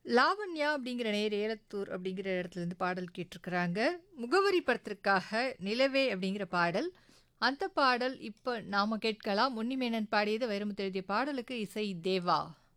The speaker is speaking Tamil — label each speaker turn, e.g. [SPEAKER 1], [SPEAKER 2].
[SPEAKER 1] லாவண்யா அப்படிங்கிற நேர் ஏலத்தூர் அப்படிங்கிற இடத்துலேருந்து பாடல் கேட்டிருக்கிறாங்க. முகவரி படத்திற்காக நிலவே அப்படிங்கிற பாடல். அந்த பாடல் இப்ப நாம கேட்கலாம். உன்னிமேனன் பாடியது, வைரமுத்து எழுதிய பாடலுக்கு இசை தேவா.